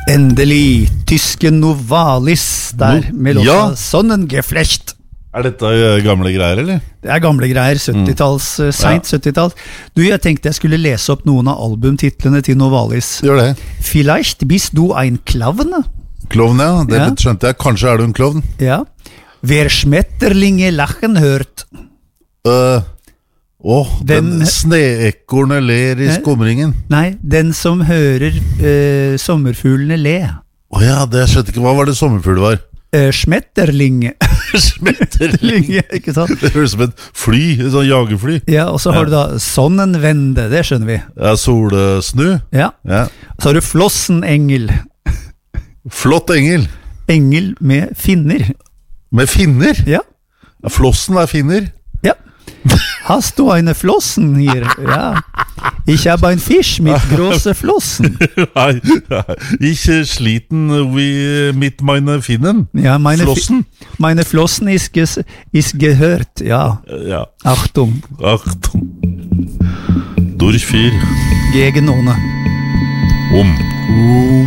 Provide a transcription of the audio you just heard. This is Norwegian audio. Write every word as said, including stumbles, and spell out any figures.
Endelig, tyske Novalis der med låta Ja. Sonnengeflecht. Er dette eh, gamle greier, eller? Det er gamle greier, syttitalls, mm. sent Ja. syttitalls. Du, jeg tenkte jeg skulle lese opp noen av albumtitlene til Novalis. Gjør det. Vielleicht bist du ein Klovn? Klovn, ja. Det Ja. skjønte jeg. Kanskje er du en klovn. Ja. Wer Schmetterlinge lachen hört. Uh, Åh, den, Den- sneekornet ler i Eh? skumringen. Nei, den som hører eh, sommerfuglene le. Åh ja, det jeg skjønte ikke. Hva var det sommerfugl var? Eh, Schmetterlinge. Smetterling. Linge, ikke sant? Det høres som et fly, et sånn jagerfly. Ja, og så har du da Sonnenwende, det skjønner vi. Ja, solsnu. Ja. Ja. Så har du Flossenengel. Flott engel. Engel med finner. Med finner. Ja. Ja, Flossen er finner. Ja. Hast du eine Flossen hier? Ja. Ich habe ein Fisch mit große Flossen. Nei, ich äh, sliten wie mit meine Finnen. Ja, meine, Flossen. Fi- meine Flossen ist, ges- ist gehört. Ja. Ja, Achtung. Achtung. Durchführ. Gegen ohne. Om.